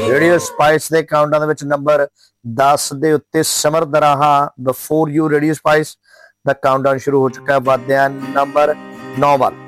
Radio spice ਦੇ countdown ਦੇ ਵਿੱਚ ਨੰਬਰ 10 ਦੇ ਉੱਤੇ ਸਮਰਦ ਰਹਾ before you radio spice the countdown ਸ਼ੁਰੂ ਹੋ ਚੁੱਕਾ ਹੈ। ਵਧਦੇ ਹਾਂ ਨੰਬਰ 9 ਵੱਲ।